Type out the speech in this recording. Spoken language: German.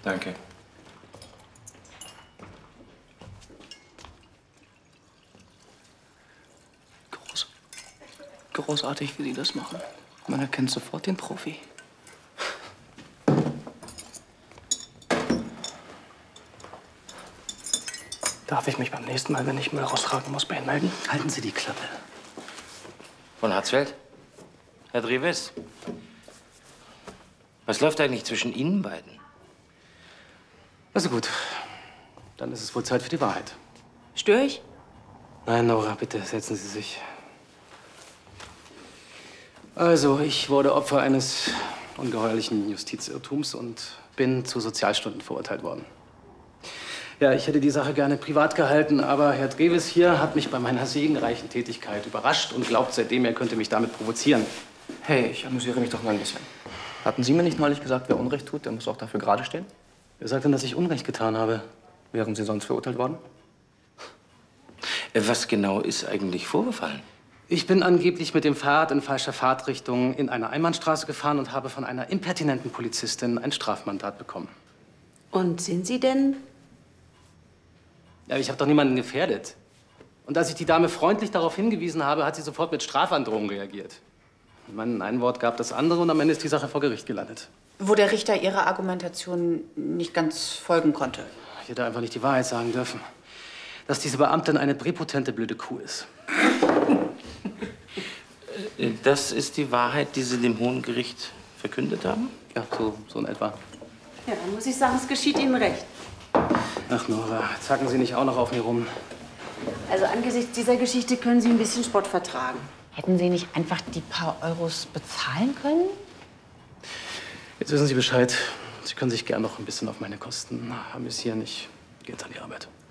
Danke. Großartig, wie Sie das machen. Man erkennt sofort den Profi. Darf ich mich beim nächsten Mal, wenn ich Müll raustragen muss, bei Ihnen melden? Halten Sie die Klappe. Von Harzfeld? Herr Dreves? Was läuft eigentlich zwischen Ihnen beiden? Also gut, dann ist es wohl Zeit für die Wahrheit. Störe ich? Nein, Nora, bitte setzen Sie sich. Also, ich wurde Opfer eines ungeheuerlichen Justizirrtums und bin zu Sozialstunden verurteilt worden. Ja, ich hätte die Sache gerne privat gehalten, aber Herr Dreves hier hat mich bei meiner segenreichen Tätigkeit überrascht und glaubt seitdem, er könnte mich damit provozieren. Hey, ich amüsiere mich doch mal ein bisschen. Hatten Sie mir nicht neulich gesagt, wer Unrecht tut, der muss auch dafür gerade stehen? Wer sagt denn, dass ich Unrecht getan habe? Wären Sie sonst verurteilt worden? Was genau ist eigentlich vorgefallen? Ich bin angeblich mit dem Fahrrad in falscher Fahrtrichtung in eine Einbahnstraße gefahren und habe von einer impertinenten Polizistin ein Strafmandat bekommen. Und sind Sie denn? Ja, ich habe doch niemanden gefährdet. Und als ich die Dame freundlich darauf hingewiesen habe, hat sie sofort mit Strafandrohung reagiert. Ein Wort gab das andere und am Ende ist die Sache vor Gericht gelandet. Wo der Richter Ihrer Argumentation nicht ganz folgen konnte. Ich hätte einfach nicht die Wahrheit sagen dürfen. Dass diese Beamtin eine präpotente blöde Kuh ist. Das ist die Wahrheit, die Sie dem Hohen Gericht verkündet haben? Ja, so in etwa. Ja, dann muss ich sagen, es geschieht Ihnen recht. Ach, Nora, zacken Sie nicht auch noch auf mir rum. Also angesichts dieser Geschichte können Sie ein bisschen Spott vertragen. Hätten Sie nicht einfach die paar Euros bezahlen können? Jetzt wissen Sie Bescheid. Sie können sich gern noch ein bisschen auf meine Kosten amüsieren. Ich gehe jetzt an die Arbeit.